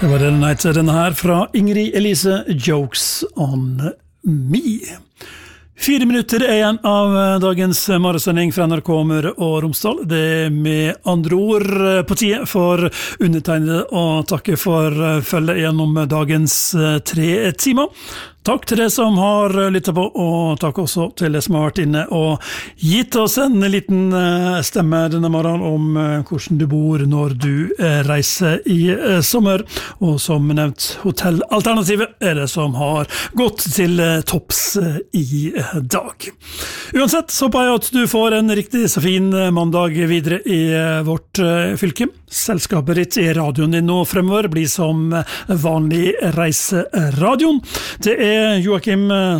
Det var denne her fra Ingrid Elise, Jokes on Me. 4 minutter igjen av dagens morgensending fra NRK Møre og Romsdal. Det med andre ord på tide for undertegnede å takke for følget gjennom dagens 3 timer. Takk til dere som har lyttet på, og takk også til dere som har vært inne og gitt oss en liten stemme denne morgenen om hvordan du bor når du reiser i sommer. Og som nevnt, hotellalternativet er det som har gått til topps i dag. Uansett så håper jeg at du får en riktig så fin mandag videre i vårt fylke. Selskapet ditt i radioen din nå fremover blir som vanlig reiseradioen. Det er Joakim